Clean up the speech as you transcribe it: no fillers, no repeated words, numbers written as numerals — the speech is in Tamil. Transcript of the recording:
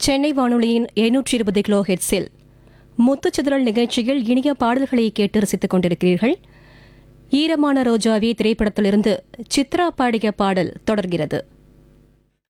சென்னை வானொலியின் 720 கிலோ ஹெட்ஸில் முத்துச்சிதறல் நிகழ்ச்சியில் இனிய பாடல்களை கேட்டு ரசித்துக் கொண்டிருக்கிறீர்கள். ஈரமான ரோஜாவே திரைப்படத்திலிருந்து சித்ரா பாடிய பாடல் தொடர்கிறது.